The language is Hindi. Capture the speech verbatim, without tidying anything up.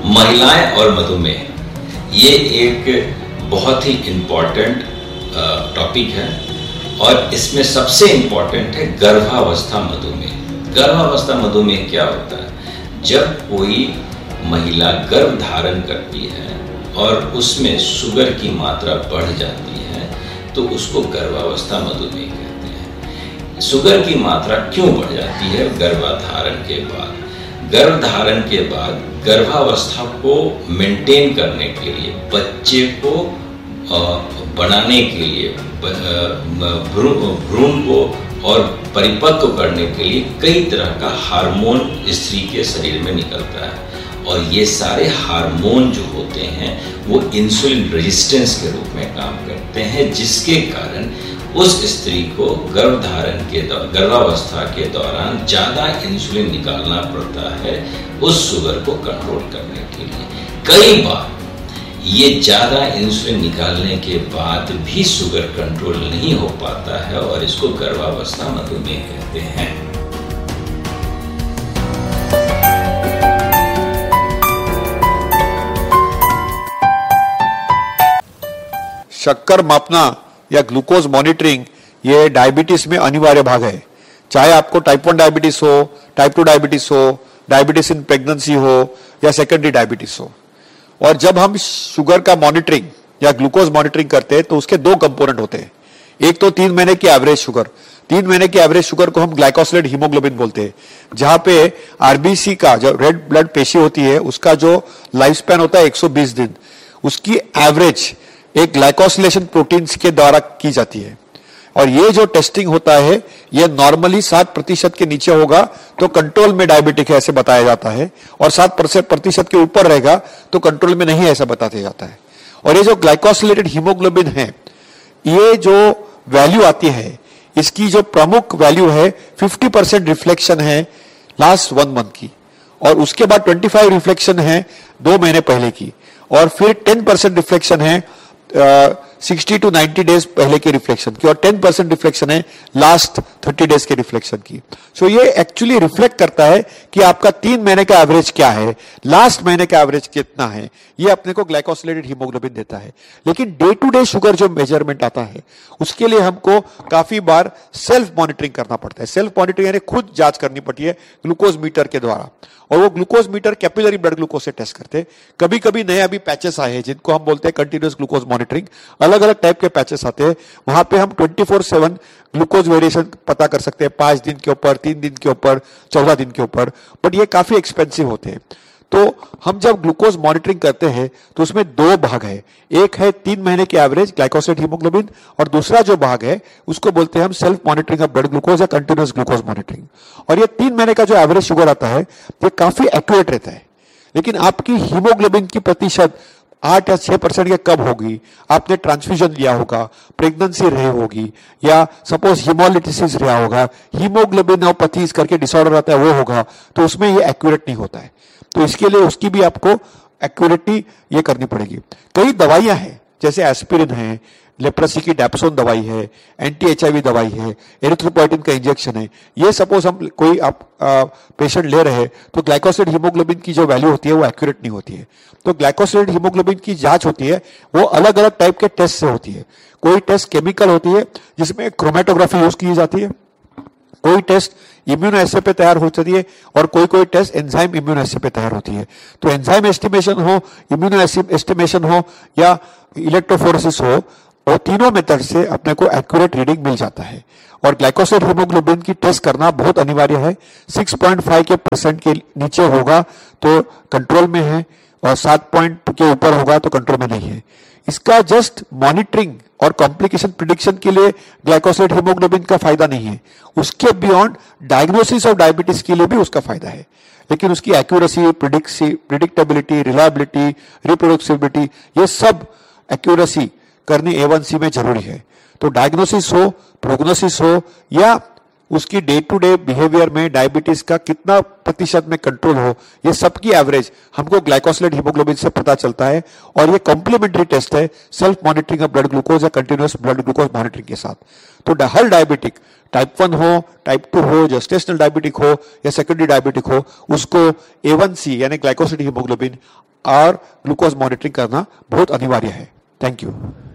महिलाएं और मधुमेह, ये एक बहुत ही इम्पॉर्टेंट टॉपिक है और इसमें सबसे इम्पॉर्टेंट है गर्भावस्था मधुमेह। गर्भावस्था मधुमेह क्या होता है? जब कोई महिला गर्भ धारण करती है और उसमें शुगर की मात्रा बढ़ जाती है तो उसको गर्भावस्था मधुमेह कहते हैं। शुगर की मात्रा क्यों बढ़ जाती है गर्भाधारण के बाद? गर्भधारण के बाद गर्भावस्था को मेंटेन करने के लिए, बच्चे को बनाने के लिए, भ्रूण को और परिपक्व करने के लिए कई तरह का हार्मोन स्त्री के शरीर में निकलता है और ये सारे हार्मोन जो होते हैं वो इंसुलिन रेजिस्टेंस के रूप में काम करते हैं, जिसके कारण उस स्त्री को गर्भधारण के गर्भावस्था के दौरान ज़्यादा इंसुलिन निकालना पड़ता है उस शुगर को कंट्रोल करने के लिए। कई बार ये ज़्यादा इंसुलिन निकालने के बाद भी शुगर कंट्रोल नहीं हो पाता है और इसको गर्भावस्था मधुमेह कहते हैं। शक्कर मापना या ग्लूकोज मॉनिटरिंग ये डायबिटीज में अनिवार्य भाग है। चाहे आपको टाइप वन डायबिटीज हो, टाइप टू डायबिटीज हो, डायबिटीज इन प्रेगनेंसी हो या सेकेंडरी डायबिटीज हो। और जब हम शुगर का मॉनिटरिंग या ग्लूकोज मॉनिटरिंग करते हैं तो उसके दो कंपोनेंट होते हैं। एक तो तीन महीने की एवरेज शुगर, तीन महीने की एवरेज शुगर को हम ग्लाइकोसिलेटेड हीमोग्लोबिन बोलते हैं, जहां पे आरबीसी का जो रेड ब्लड पेशी होती है उसका जो लाइफ स्पैन होता है एक सौ बीस दिन, उसकी एवरेज एक ग्लाइकोसिलेशन प्रोटीन्स के द्वारा की जाती है। और ये जो टेस्टिंग होता है ये नॉर्मली सात प्रतिशत के नीचे होगा तो कंट्रोल में डायबिटिक है ऐसे बताया जाता है, और सात प्रतिशत के ऊपर रहेगा तो कंट्रोल में नहीं है ऐसा बताया जाता है। और ये जो ग्लाइकोसिलेटेड हीमोग्लोबिन है, ये जो वैल्यू आती है, इसकी जो प्रमुख वैल्यू है पचास परसेंट रिफ्लेक्शन है लास्ट वन मंथ की, और उसके बाद पच्चीस रिफ्लेक्शन है दो महीने पहले की, और फिर दस परसेंट रिफ्लेक्शन है सिक्सटी टू नाइन्टी डेज पहले के रिफ्लेक्शन की, और टेन परसेंट रिफ्लेक्शन है लास्ट थर्टी डेज के रिफ्लेक्शन की। सो so ये एक्चुअली रिफ्लेक्ट करता है कि आपका तीन महीने का एवरेज क्या है, लास्ट महीने का एवरेज कितना है, ये अपने को ग्लाइकोसिलेटेड हीमोग्लोबिन देता है। लेकिन डे टू डे शुगर जो मेजरमेंट आता है उसके लिए हमको काफी बार सेल्फ मॉनिटरिंग करना पड़ता है। सेल्फ मॉनिटरिंग यानी खुद जांच करनी पड़ती है ग्लूकोज मीटर के द्वारा, और वो glucose metre capillary blood glucose से टेस्ट करते हैं। कभी कभी नए अभी पैचेस आए हैं जिनको हम बोलते हैं कंटिन्यूअस ग्लूकोज मॉनिटरिंग। अलग अलग टाइप के पैचेस आते हैं, वहां पे हम twenty four seven glucose variation पता कर सकते हैं, पांच दिन के ऊपर, तीन दिन के ऊपर, चौदह दिन के ऊपर, बट ये काफी एक्सपेंसिव होते हैं। तो हम जब ग्लूकोज मॉनिटरिंग करते हैं तो उसमें दो भाग है, एक है तीन महीने की एवरेज ग्लाइकोसिलेटेड हीमोग्लोबिन, और दूसरा जो भाग है उसको बोलते हैं हम self monitoring of blood glucose या कंटिन्यूअस ग्लूकोज मॉनिटरिंग। और ये तीन महीने का जो एवरेज शुगर आता है ये काफी एक्यूरेट रहता है, लेकिन आपकी हीमोग्लोबिन की प्रतिशत आठ या छह परसेंट के कब होगी, आपने ट्रांसफ्यूजन लिया होगा, प्रेगनेंसी रही होगी, या सपोज हीमोलिटिसिस रहा होगा, हीमोग्लोबिनोपैथी करके डिसऑर्डर आता है वो होगा, तो उसमें ये एक्यूरेट नहीं होता है। तो इसके लिए उसकी भी आपको एक्यूरेटी ये करनी पड़ेगी। कई दवाइयां हैं जैसे एस्पिरिन है, लेप्रोसी की डैप्सोन दवाई है, एंटी एचआईवी दवाई है, एरिथ्रोपोइटिन का इंजेक्शन है। ये सपोज हम कोई आप पेशेंट ले रहे हैं तो ग्लाइकोसिलेटेड हीमोग्लोबिन की जो वैल्यू होती है वो एक्यूरेट नहीं होती है। तो ग्लाइकोसिलेटेड हीमोग्लोबिन की जांच होती है वो अलग अलग टाइप के टेस्ट से होती है। कोई टेस्ट केमिकल होती है जिसमें क्रोमेटोग्राफी यूज की जाती है, कोई टेस्ट इम्यूनो एस्से पे तैयार हो जाती है, और कोई कोई टेस्ट एंजाइम इम्यूनो एस्से पे तैयार होती है। तो एंजाइम एस्टिमेशन हो, इम्यूनो एस्टिमेशन हो या इलेक्ट्रोफोरेसिस हो, और तीनों मेथड से अपने को एक्यूरेट रीडिंग मिल जाता है। और ग्लाइकोसिलेटेड हीमोग्लोबिन की टेस्ट करना बहुत अनिवार्य है। सिक्स पॉइंट फाइव के परसेंट के नीचे होगा तो कंट्रोल में है, और सात पॉइंट के ऊपर होगा तो कंट्रोल में नहीं है। इसका जस्ट मॉनिटरिंग और कॉम्प्लिकेशन प्रिडिक्शन के लिए ग्लाइकोसिलेटेड हीमोग्लोबिन का फायदा नहीं है, उसके बियॉन्ड डायग्नोसिस ऑफ डायबिटीज के लिए भी उसका फायदा है। लेकिन उसकी एक्यूरेसी, प्रिडिक्टेबिलिटी, रिलायबिलिटी, रिप्रोड्यूसिबिलिटी, ये सब एक्यूरेसी करनी ए वन सी में जरूरी है। तो डायग्नोसिस हो, प्रोग्नोसिस हो, या उसकी डे टू डे बिहेवियर में डायबिटीज का कितना प्रतिशत में कंट्रोल हो, ये सबकी एवरेज हमको ग्लाइकोसिलेटेड हीमोग्लोबिन से पता चलता है। और ये कॉम्प्लीमेंट्री टेस्ट है self monitoring of blood glucose या कंटिन्यूअस ब्लड ग्लूकोज मॉनिटरिंग के साथ। तो हर डायबिटिक, टाइप वन हो, टाइप टू हो, जेस्टेशनल डायबिटिक हो या सेकेंडरी डायबिटिक हो, उसको ए वन सी यानी ग्लाइकोसिलेटेड हीमोग्लोबिन और ग्लूकोज मॉनिटरिंग करना बहुत अनिवार्य है। Thank you.